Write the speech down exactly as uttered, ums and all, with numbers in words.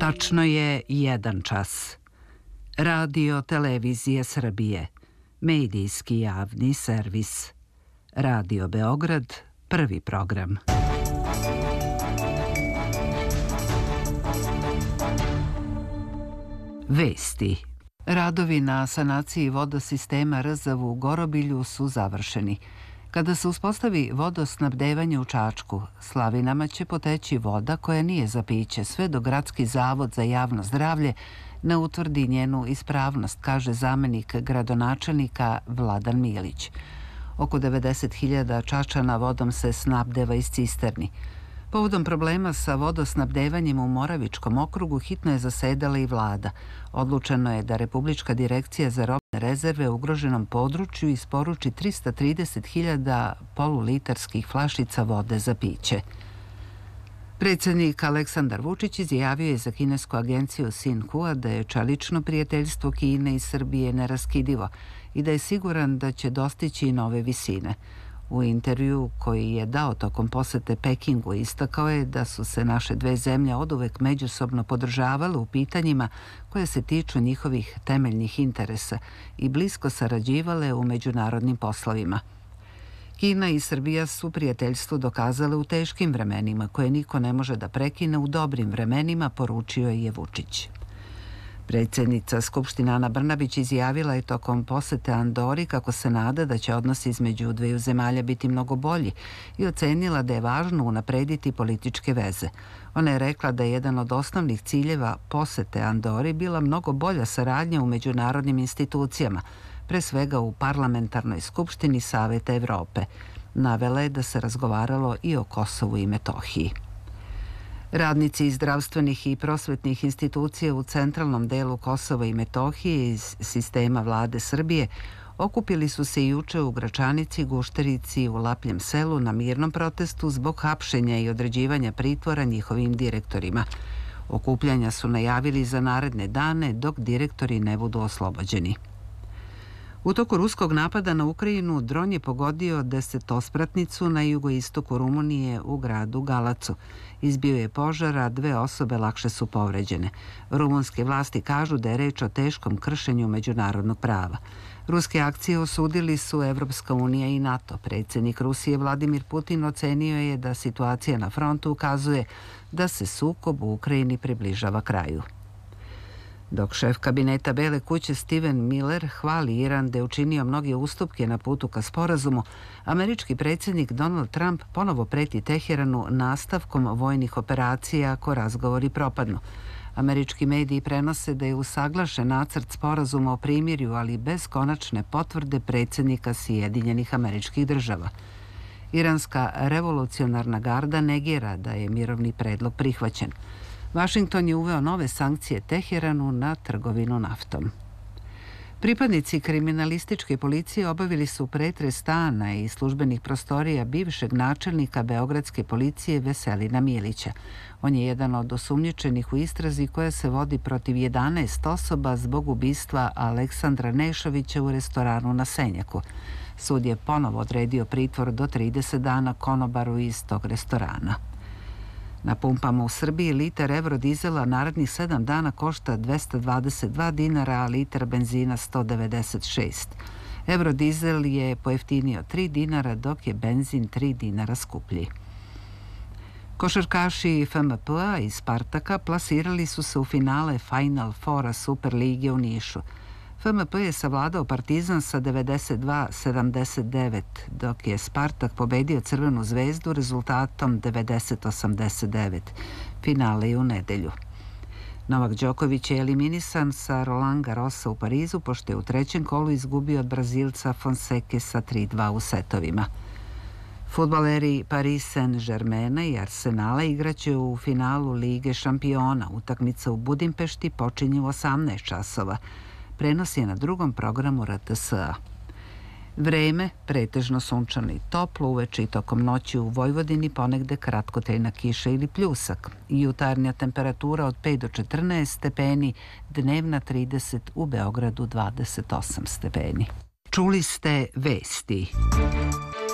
Tačno je jedan čas. Radio Televizije Srbije, medijski javni servis. Radio Beograd, prvi program. Vesti. Radovi na sanaciji vodosistema Rzav u Gorobilju su završeni. Kada se uspostavi vodosnabdevanje u Čačku, slavinama će poteći voda koja nije za piće, sve dok Gradski zavod za javno zdravlje ne utvrdi njenu ispravnost, kaže zamenik gradonačelnika Vladan Milić. Oko devedeset hiljada Čačana vodom se snabdeva iz cisterni. Povodom problema sa vodosnabdevanjem u Moravičkom okrugu hitno je zasedala i vlada. Odlučeno je da Republička direkcija za robne rezerve u ugroženom području isporuči trista trideset hiljada polulitarskih flašica vode za piće. Predsjednik Aleksandar Vučić izjavio je za kinesku agenciju Xinhua da je čelično prijateljstvo Kine i Srbije neraskidivo i da je siguran da će dostići i nove visine. U intervju koji je dao tokom posete Pekingu istakao je da su se naše dve zemlje oduvek međusobno podržavale u pitanjima koje se tiču njihovih temeljnih interesa i blisko sarađivale u međunarodnim poslovima. Kina i Srbija su prijateljstvo dokazale u teškim vremenima koje niko ne može da prekine u dobrim vremenima, poručio je Vučić. Predsjednica Skupštine Ana Brnabić izjavila je tokom posete Andori kako se nada da će odnosi između dveju zemalja biti mnogo bolji i ocenila da je važno unaprediti političke veze. Ona je rekla da je jedan od osnovnih ciljeva posete Andori bila mnogo bolja saradnja u međunarodnim institucijama, pre svega u Parlamentarnoj skupštini Saveta Evrope. Navela je da se razgovaralo i o Kosovu i Metohiji. Radnici iz zdravstvenih i prosvetnih institucija u centralnom delu Kosova i Metohije iz sistema vlade Srbije okupili su se juče u Gračanici, Gušterici i u Lapljem selu na mirnom protestu zbog hapšenja i određivanja pritvora njihovim direktorima. Okupljanja su najavili za naredne dane dok direktori ne budu oslobođeni. U toku ruskog napada na Ukrajinu dron je pogodio desetospratnicu na jugoistoku Rumunije u gradu Galacu. Izbio je požar, a dve osobe lakše su povređene. Rumunske vlasti kažu da je reč o teškom kršenju međunarodnog prava. Ruske akcije osudili su Evropska unija i NATO. Predsjednik Rusije Vladimir Putin ocenio je da situacija na frontu ukazuje da se sukob u Ukrajini približava kraju. Dok šef kabineta Bele kuće Steven Miller hvali Iran da je učinio mnoge ustupke na putu ka sporazumu, američki predsjednik Donald Trump ponovo preti Teheranu nastavkom vojnih operacija ako razgovori propadnu. Američki mediji prenose da je usaglašen nacrt sporazuma o primirju, ali bez konačne potvrde predsjednika Sjedinjenih Američkih Država. Iranska revolucionarna garda negira da je mirovni predlog prihvaćen. Vašington je uveo nove sankcije Teheranu na trgovinu naftom. Pripadnici kriminalističke policije obavili su pretres stana i službenih prostorija bivšeg načelnika beogradske policije Veselina Milića. On je jedan od osumnjičenih u istrazi koja se vodi protiv jedanaest osoba zbog ubistva Aleksandra Nešovića u restoranu na Senjaku. Sud je ponovo odredio pritvor do trideset dana konobaru iz tog restorana. Na pumpama u Srbiji litar evrodizela narednih sedam dana košta dvesta dvadeset dva dinara, a litar benzina sto devedeset šest. Eurodizel je pojeftinio tri dinara, dok je benzin tri dinara skuplji. Košarkaši F M P-a i Spartaka plasirali su se u finale Final Fora Superlige u Nišu. F M P je savladao Partizan sa devedeset dva sedamdeset devet, dok je Spartak pobedio Crvenu zvezdu rezultatom devedeset osamdeset devet. Finale je u nedelju. Novak Đoković je eliminisan sa Roland Garrosa u Parizu, pošto je u trećem kolu izgubio od Brazilca Fonseke sa tri dva u setovima. Fudbaleri Paris Saint-Germaina i Arsenala igraće u finalu Lige šampiona. Utakmica u Budimpešti počinje u osamnaest časova. Prenos je na drugom programu R T S-a. Vreme, pretežno sunčano i toplo, uveče i tokom noći u Vojvodini ponegde kratkotrajna kiša ili pljusak. Jutarnja temperatura od pet do četrnaest stepeni, dnevna trideset, u Beogradu dvadeset osam stepeni. Čuli ste vesti.